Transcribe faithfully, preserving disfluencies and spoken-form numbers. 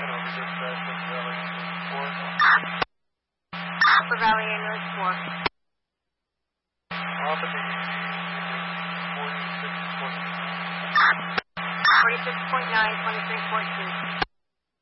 Upper Valley Ambulance four. forty-six point nine, twenty-three fourteen.